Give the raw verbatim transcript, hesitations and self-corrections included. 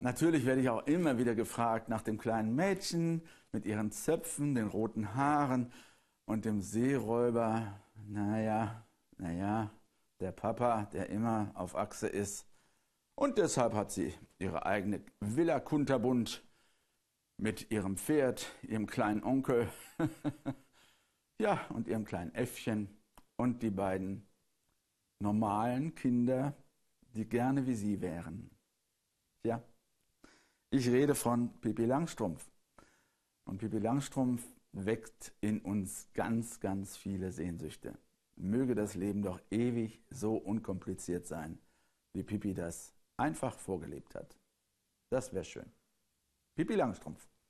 Natürlich werde ich auch immer wieder gefragt nach dem kleinen Mädchen mit ihren Zöpfen, den roten Haaren und dem Seeräuber. Naja, naja, der Papa, der immer auf Achse ist. Und deshalb hat sie ihre eigene Villa Kunterbund mit ihrem Pferd, ihrem kleinen Onkel, ja, und ihrem kleinen Äffchen und die beiden normalen Kinder, die gerne wie sie wären. Ja. Ich rede von Pippi Langstrumpf. Und Pippi Langstrumpf weckt in uns ganz, ganz viele Sehnsüchte. Möge das Leben doch ewig so unkompliziert sein, wie Pippi das einfach vorgelebt hat. Das wäre schön. Pippi Langstrumpf.